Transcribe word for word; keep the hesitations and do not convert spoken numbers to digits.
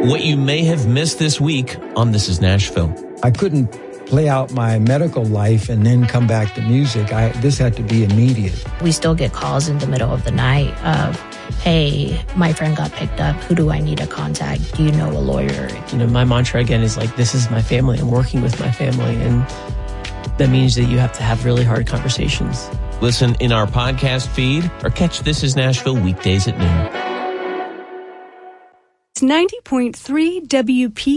What you may have missed this week on This Is Nashville. I couldn't play out my medical life and then come back to music. I, this had to be immediate. We still get calls in the middle of the night of, hey, my friend got picked up. Who do I need to contact? Do you know a lawyer? You know, my mantra again is like, this is my family. I'm working with my family. And that means that you have to have really hard conversations. Listen in our podcast feed or catch This Is Nashville weekdays at noon. ninety point three W P